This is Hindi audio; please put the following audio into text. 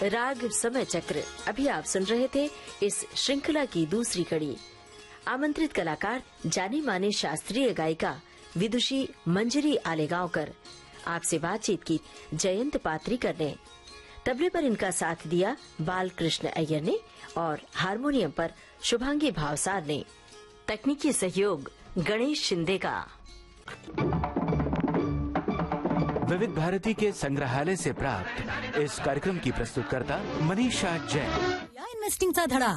राग समय चक्र। अभी आप सुन रहे थे इस श्रृंखला की दूसरी कड़ी। आमंत्रित कलाकार जानी माने शास्त्रीय गायिका विदुषी मंजरी आलेगांवकर। आपसे बातचीत की जयंत पात्रीकर ने। तबले पर इनका साथ दिया बालकृष्ण अय्यर ने और हारमोनियम पर शुभांगी भावसार ने। तकनीकी सहयोग गणेश शिंदे का। विविध भारती के संग्रहालय से प्राप्त इस कार्यक्रम की प्रस्तुतकर्ता मनीषा जैन। या इन्वेस्टिंगचा धडा